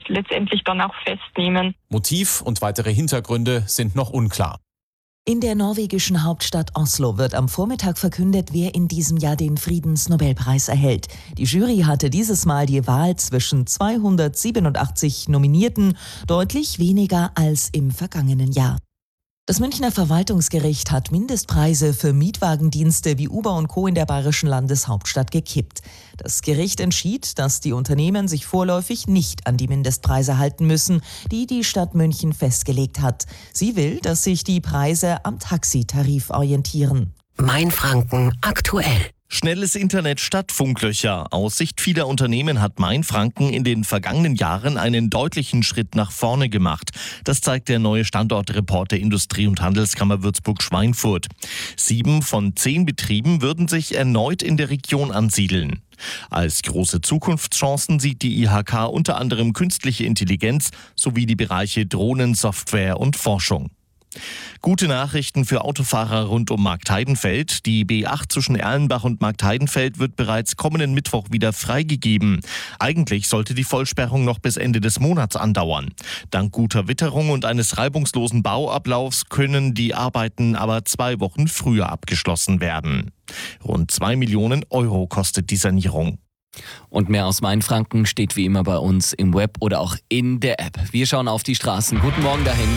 letztendlich dann auch festnehmen. Motiv und weitere Hintergründe sind noch unklar. In der norwegischen Hauptstadt Oslo wird am Vormittag verkündet, wer in diesem Jahr den Friedensnobelpreis erhält. Die Jury hatte dieses Mal die Wahl zwischen 287 Nominierten, deutlich weniger als im vergangenen Jahr. Das Münchner Verwaltungsgericht hat Mindestpreise für Mietwagendienste wie Uber und Co. in der bayerischen Landeshauptstadt gekippt. Das Gericht entschied, dass die Unternehmen sich vorläufig nicht an die Mindestpreise halten müssen, die die Stadt München festgelegt hat. Sie will, dass sich die Preise am Taxitarif orientieren. Mainfranken aktuell. Schnelles Internet statt Funklöcher. Aus Sicht vieler Unternehmen hat Mainfranken in den vergangenen Jahren einen deutlichen Schritt nach vorne gemacht. Das zeigt der neue Standortreport der Industrie- und Handelskammer Würzburg-Schweinfurt. 7 von 10 Betrieben würden sich erneut in der Region ansiedeln. Als große Zukunftschancen sieht die IHK unter anderem künstliche Intelligenz sowie die Bereiche Drohnen, Software und Forschung. Gute Nachrichten für Autofahrer rund um Marktheidenfeld. Die B8 zwischen Erlenbach und Marktheidenfeld wird bereits kommenden Mittwoch wieder freigegeben. Eigentlich sollte die Vollsperrung noch bis Ende des Monats andauern. Dank guter Witterung und eines reibungslosen Bauablaufs können die Arbeiten aber 2 Wochen früher abgeschlossen werden. Rund 2 Millionen Euro kostet die Sanierung. Und mehr aus Mainfranken steht wie immer bei uns im Web oder auch in der App. Wir schauen auf die Straßen. Guten Morgen dahin.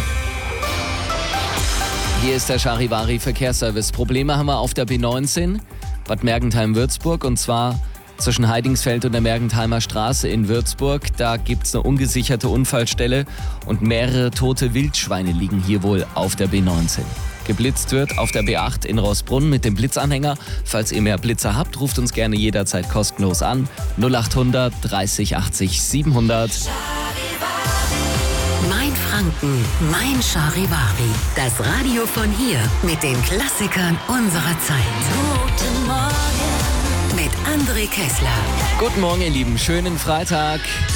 Hier ist der Charivari-Verkehrsservice. Probleme haben wir auf der B19, Bad Mergentheim-Würzburg, und zwar zwischen Heidingsfeld und der Mergentheimer Straße in Würzburg. Da gibt es eine ungesicherte Unfallstelle und mehrere tote Wildschweine liegen hier wohl auf der B19. Geblitzt wird auf der B8 in Roßbrunn mit dem Blitzanhänger. Falls ihr mehr Blitzer habt, ruft uns gerne jederzeit kostenlos an. 0800 30 80 700. Mainfranken, mein Charivari. Das Radio von hier mit den Klassikern unserer Zeit. Guten Morgen mit André Kessler. Guten Morgen, ihr Lieben. Schönen Freitag.